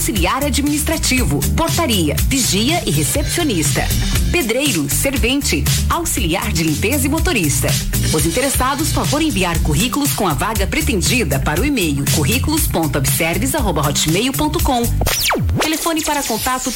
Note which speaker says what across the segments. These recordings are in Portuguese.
Speaker 1: auxiliar administrativo, portaria, vigia e recepcionista. Pedreiro, servente, auxiliar de limpeza e motorista. Os interessados, favor enviar currículos com a vaga pretendida para o e-mail currículos.observes@hotmail.com. Telefone para contato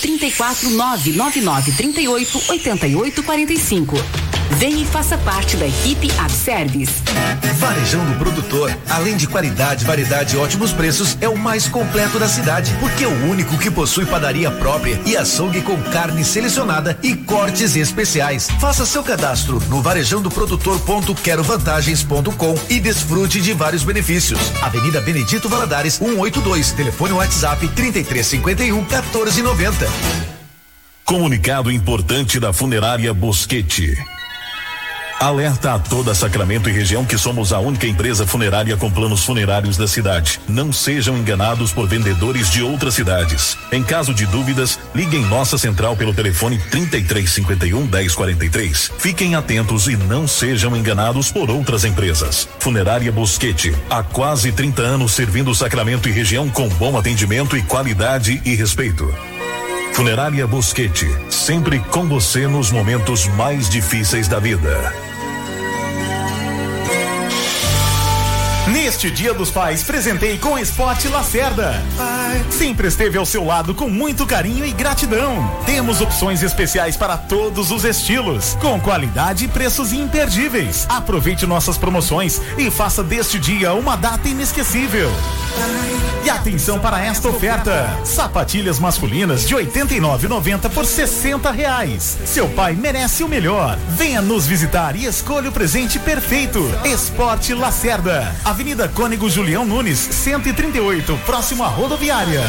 Speaker 1: 34999388845. Venha e faça parte da equipe Abservice.
Speaker 2: Varejão do Produtor, além de qualidade, variedade e ótimos preços, é o mais completo da cidade, porque é o único que possui padaria própria e açougue com carne selecionada e cortes especiais. Faça seu cadastro no varejãodoprodutor.querovantagens.com e desfrute de vários benefícios. Avenida Benedito Valadares, 182, telefone WhatsApp 3351-1490.
Speaker 3: Comunicado importante da Funerária Bosquete. Alerta a toda Sacramento e região que somos a única empresa funerária com planos funerários da cidade. Não sejam enganados por vendedores de outras cidades. Em caso de dúvidas, ligue em nossa central pelo telefone 3351-1043. Fiquem atentos e não sejam enganados por outras empresas. Funerária Bosquete, há quase 30 anos servindo Sacramento e região com bom atendimento e qualidade e respeito. Funerária Bosquete, sempre com você nos momentos mais difíceis da vida.
Speaker 4: Neste Dia dos Pais, presentei com Esporte Lacerda. Sempre esteve ao seu lado com muito carinho e gratidão. Temos opções especiais para todos os estilos, com qualidade e preços imperdíveis. Aproveite nossas promoções e faça deste dia uma data inesquecível. E atenção para esta oferta: sapatilhas masculinas de R$ 89,90 por R$60. Seu pai merece o melhor. Venha nos visitar e escolha o presente perfeito. Esporte Lacerda, Avenida Cônego Julião Nunes, 138, próximo à rodoviária.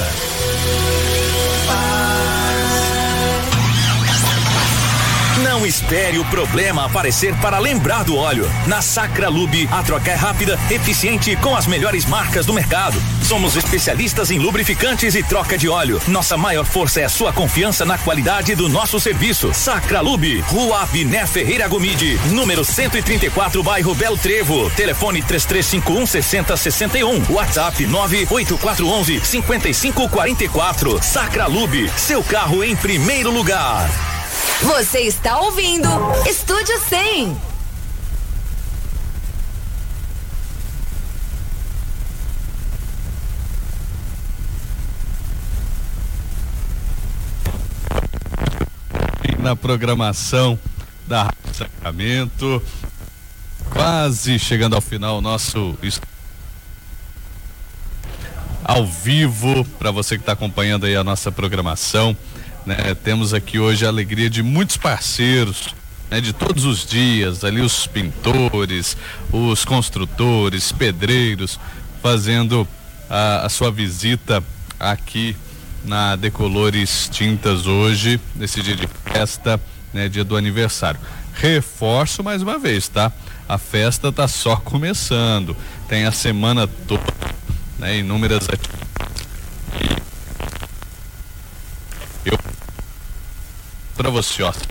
Speaker 5: Não espere o problema aparecer para lembrar do óleo. Na Sacralube, a troca é rápida, eficiente e com as melhores marcas do mercado. Somos especialistas em lubrificantes e troca de óleo. Nossa maior força é a sua confiança na qualidade do nosso serviço. Sacralube, Rua Abiné Ferreira Gomide, número 134, bairro Belo Trevo. Telefone 3351-6061. WhatsApp 98411-5544. Sacralube, seu carro em primeiro lugar.
Speaker 6: Você está ouvindo Estúdio 100.
Speaker 7: Na programação da Rádio Sacramento, quase chegando ao final, nosso ao vivo, para você que está acompanhando aí a nossa programação. Né, temos aqui hoje a alegria de muitos parceiros, né, de todos os dias, ali os pintores, os construtores, pedreiros, fazendo a sua visita aqui na Decolores Tintas hoje, nesse dia de festa, né, dia do aniversário. Reforço mais uma vez, tá? A festa tá só começando, tem a semana toda, né, inúmeras atividades. Eu para você, ó,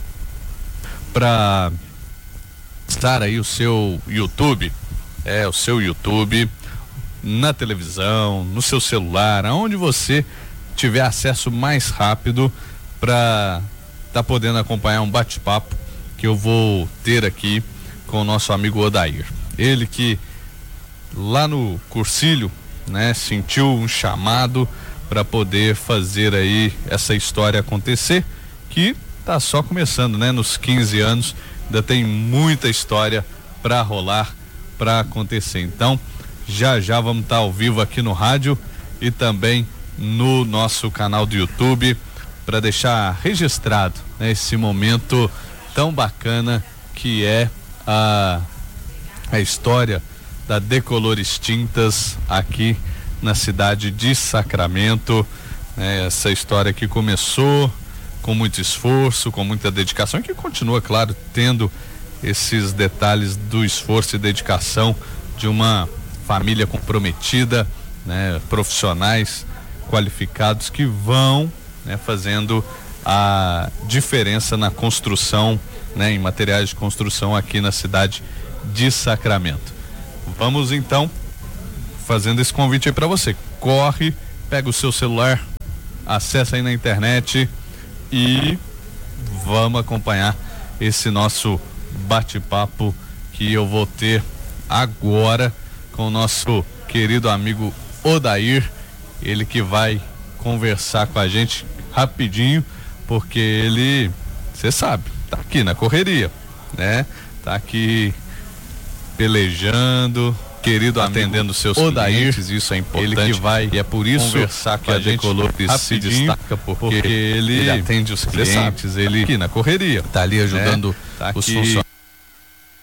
Speaker 7: para estar aí o seu YouTube, o seu YouTube na televisão, no seu celular, aonde você tiver acesso mais rápido para tá podendo acompanhar um bate-papo que eu vou ter aqui com o nosso amigo Odair. Ele que lá no Cursilho, né, sentiu um chamado para poder fazer aí essa história acontecer, que tá só começando, né? Nos 15 anos ainda tem muita história para rolar, para acontecer. Então, já vamos estar ao vivo aqui no rádio e também no nosso canal do YouTube para deixar registrado, né, esse momento tão bacana que é a história da Decolores Tintas aqui na cidade de Sacramento. Essa história que começou com muito esforço, com muita dedicação, e que continua, claro, tendo esses detalhes do esforço e dedicação de uma família comprometida, né, profissionais qualificados que vão, né, fazendo a diferença na construção, né, em materiais de construção aqui na cidade de Sacramento. Vamos então fazendo esse convite aí para você. Corre, pega o seu celular, acessa aí na internet e vamos acompanhar esse nosso bate-papo que eu vou ter agora com o nosso querido amigo Odair, ele que vai conversar com a gente rapidinho, porque ele, você sabe, tá aqui na correria, né? Tá aqui pelejando, querido, atendendo seus clientes, isso é importante. Ele que vai, e é por isso conversar que a gente se destaca, porque ele atende os clientes, ele aqui na correria, tá ali ajudando, né? Tá os funcionários.